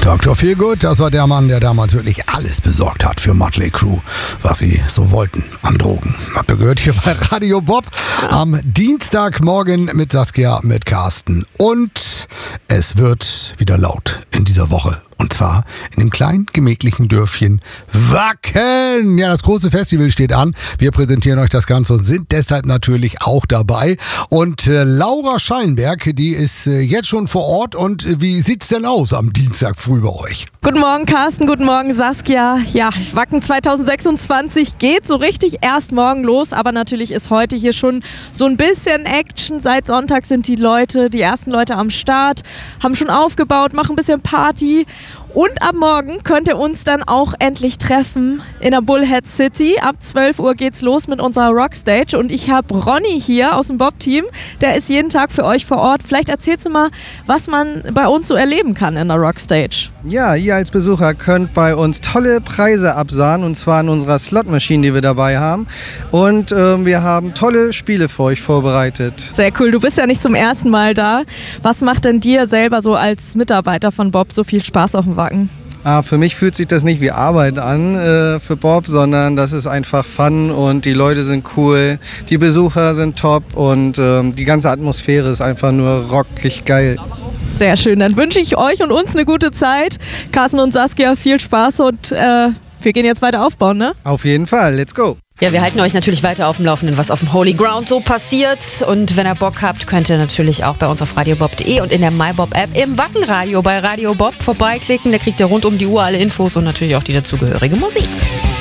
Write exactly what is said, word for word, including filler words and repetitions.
Doktor Feelgood, das war der Mann, der damals wirklich alles besorgt hat für Mötley Crüe, was sie so wollten an Drogen. Habt ihr gehört hier bei Radio Bob am Dienstagmorgen mit Saskia, mit Carsten. Und es wird wieder laut in dieser Woche. Und zwar in dem kleinen, gemächlichen Dörfchen Wacken. Ja, das große Festival steht an. Wir präsentieren euch das Ganze und sind deshalb natürlich auch dabei. Und äh, Laura Schallenberg, die ist äh, jetzt schon vor Ort. Und äh, wie sieht's denn aus am Dienstag früh bei euch? Guten Morgen, Carsten. Guten Morgen, Saskia. Ja, Wacken zwanzig sechsundzwanzig geht so richtig erst morgen los. Aber natürlich ist heute hier schon so ein bisschen Action. Seit Sonntag sind die Leute, die ersten Leute am Start, haben schon aufgebaut, machen ein bisschen Party. Und ab morgen könnt ihr uns dann auch endlich treffen in der Bullhead City. Ab zwölf Uhr geht's los mit unserer Rockstage. Und ich habe Ronny hier aus dem Bob-Team. Der ist jeden Tag für euch vor Ort. Vielleicht erzählst du mal, was man bei uns so erleben kann in der Rockstage. Ja, ihr als Besucher könnt bei uns tolle Preise absahen. Und zwar in unserer Slot-Maschine, die wir dabei haben. Und äh, wir haben tolle Spiele für euch vorbereitet. Sehr cool. Du bist ja nicht zum ersten Mal da. Was macht denn dir selber so als Mitarbeiter von Bob so viel Spaß auf dem Wacken? Ah, für mich fühlt sich das nicht wie Arbeit an äh, für Bob, sondern das ist einfach Fun und die Leute sind cool, die Besucher sind top und ähm, die ganze Atmosphäre ist einfach nur rockig geil. Sehr schön, dann wünsche ich euch und uns eine gute Zeit. Carsten und Saskia, viel Spaß und äh, wir gehen jetzt weiter aufbauen, ne? Auf jeden Fall, let's go! Ja, wir halten euch natürlich weiter auf dem Laufenden, was auf dem Holy Ground so passiert. Und wenn ihr Bock habt, könnt ihr natürlich auch bei uns auf radiobob punkt de und in der MyBob-App im Wackenradio bei Radio Bob vorbeiklicken. Da kriegt ihr rund um die Uhr alle Infos und natürlich auch die dazugehörige Musik.